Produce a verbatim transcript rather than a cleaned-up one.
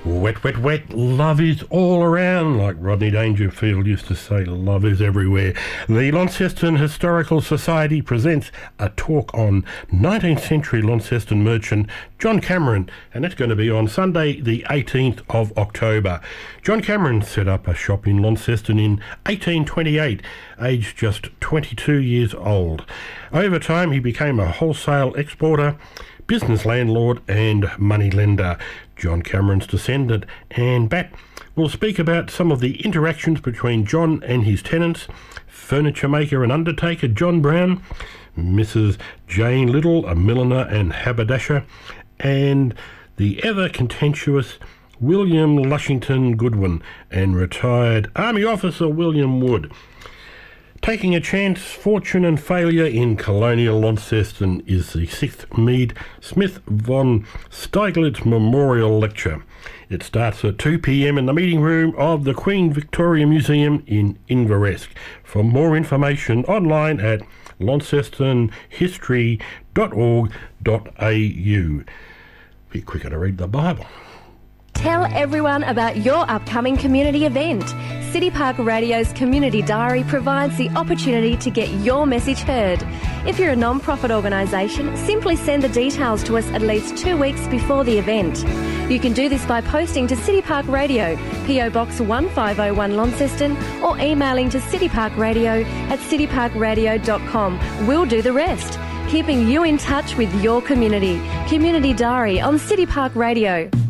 Wet, wet, wet, love is all around, like Rodney Dangerfield used to say, love is everywhere. The Launceston Historical Society presents a talk on nineteenth century Launceston merchant John Cameron, and that's going to be on Sunday the eighteenth of October. John Cameron set up a shop in Launceston in eighteen twenty-eight, aged just twenty-two years old. Over time he became a wholesale exporter, business landlord and money lender. John Cameron's descendant, Anne Batt, will speak about some of the interactions between John and his tenants, furniture maker and undertaker John Brown, Missus Jane Little, a milliner and haberdasher, and the ever-contentious William Lushington Goodwin and retired Army officer William Wood. Taking a chance, fortune and failure in colonial Launceston is the sixth Mead Smith von Steiglitz Memorial Lecture. It starts at two p.m. in the meeting room of the Queen Victoria Museum in Inveresk. For more information, online at launceston history dot org dot a u. Be quicker to read the Bible. Tell everyone about your upcoming community event. City Park Radio's Community Diary provides the opportunity to get your message heard. If you're a non-profit organisation, simply send the details to us at least two weeks before the event. You can do this by posting to City Park Radio, P O Box one five oh one Launceston, or emailing to cityparkradio at cityparkradio dot com. We'll do the rest, keeping you in touch with your community. Community Diary on City Park Radio.